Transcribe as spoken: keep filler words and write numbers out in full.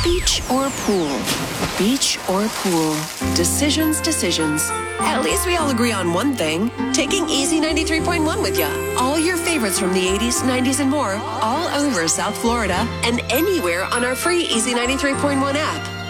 Beach or pool? Beach or pool? Decisions, decisions. At least we all agree on one thing. Taking Easy ninety-three point one with ya. All your favorites from the eighties, nineties, and more, all over South Florida and anywhere on our free Easy ninety-three point one app.